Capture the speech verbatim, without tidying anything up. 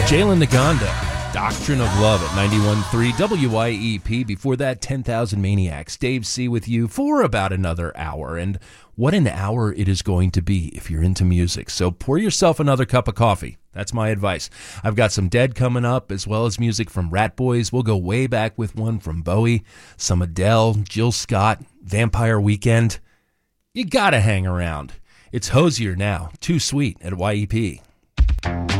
Jalen Naganda, Doctrine of Love at ninety-one point three W I E P. Before that, ten thousand Maniacs. Dave C. with you for about another hour. And what an hour it is going to be if you're into music. So pour yourself another cup of coffee. That's my advice. I've got some Dead coming up, as well as music from Rat Boys. We'll go way back with one from Bowie, some Adele, Jill Scott, Vampire Weekend. You gotta hang around. It's Hozier now. Too Sweet at Y E P.